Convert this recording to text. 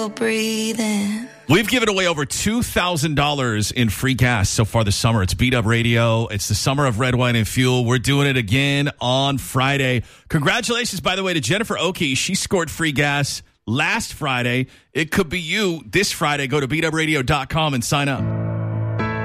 breathing. We've given away over $2,000 in free gas so far this summer. It's Beat Up Radio. It's the summer of red wine and fuel. We're doing it again on Friday. Congratulations, by the way, to Jennifer Oki. She scored free gas last Friday. It could be you this Friday. Go to beatupradio.com and sign up.